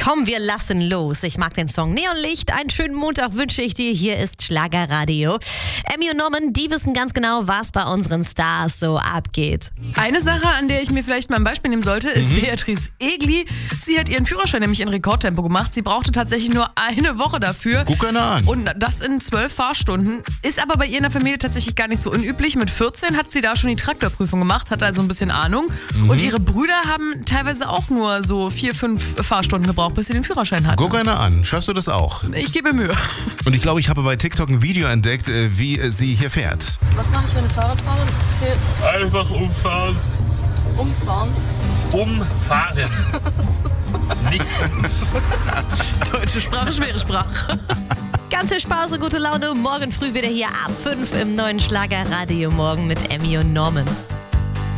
Komm, wir lassen los. Ich mag den Song Neonlicht. Einen schönen Montag wünsche ich dir. Hier ist Schlagerradio. Emmy und Norman, die wissen ganz genau, was bei unseren Stars so abgeht. Eine Sache, an der ich mir vielleicht mal ein Beispiel nehmen sollte, ist Beatrice Egli. Sie hat ihren Führerschein nämlich in Rekordtempo gemacht. Sie brauchte tatsächlich nur eine Woche dafür. Guck einer an. Und das in 12 Fahrstunden. Ist aber bei ihr in der Familie tatsächlich gar nicht so unüblich. Mit 14 hat sie da schon die Traktorprüfung gemacht, hat also ein bisschen Ahnung. Und ihre Brüder haben teilweise auch nur so 4-5 Fahrstunden gebraucht, bis sie den Führerschein hatten. Guck einer an. Schaffst du das auch? Ich gebe mir Mühe. Und ich glaube, ich habe bei TikTok ein Video entdeckt, wie sie hier fährt. Was mache ich, wenn eine Fahrradfahrerin fehlt? Einfach umfahren. Umfahren? Umfahren. Nicht. Deutsche Sprache, schwere Sprache. Ganz viel Spaß und gute Laune. Morgen früh wieder hier ab 5 im neuen Schlagerradio. Morgen mit Emmy und Norman.